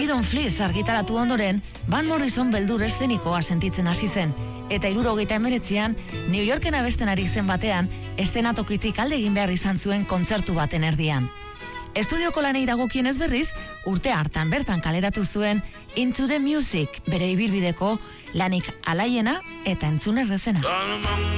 Freedom Fleece argitaratu ondoren, Van Morrison beldur eszenikoa sentitzen hasi zen, eta 1979an New Yorken abesten ari zen batean, eszenatokitik alde egin behar izan zuen kontzertu baten erdian. Estudioko lanei dagokienez berriz, urte hartan bertan kaleratu zuen Into the Music, bere ibilbideko lanik alaiena eta entzun errezena.